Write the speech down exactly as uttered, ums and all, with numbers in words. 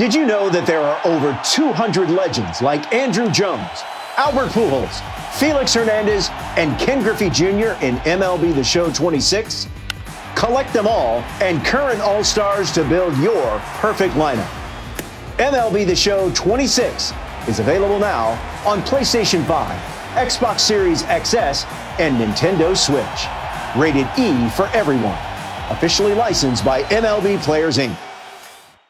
Did you know that there are over two hundred legends like Andrew Jones, Albert Pujols, Felix Hernandez, and Ken Griffey Junior in M L B The Show twenty-six? Collect them all and current All-Stars to build your perfect lineup. M L B The Show twenty-six is available now on PlayStation five, Xbox Series X S, and Nintendo Switch. Rated E for everyone. Officially licensed by M L B Players, Incorporated